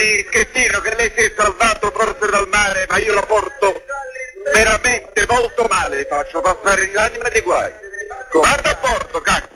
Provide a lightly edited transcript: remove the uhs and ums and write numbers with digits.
guardi, Schettino, che lei si è salvato forse dal mare, ma io lo porto veramente molto male, faccio passare l'anima dei guai. Guarda a porto, cacchio.